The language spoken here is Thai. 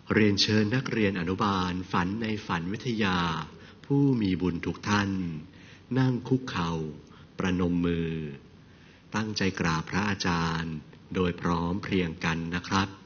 เรียนเชิญนักเรียนอนุบาลฝันในฝันวิทยาผู้มีบุญทุกท่านนั่งคุกเข่าประนมมือตั้งใจกราบพระอาจารย์โดยพร้อมเพรียงกันนะครับ